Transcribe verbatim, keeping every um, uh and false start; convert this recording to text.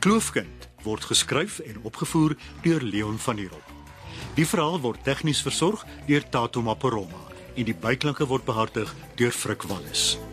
Kloofkind word geskryf en opgevoer deur Leon van der Walt. Die verhaal word tegnies versorg deur Tato Maporoma en die byklanke word behartig deur Frik Wallis.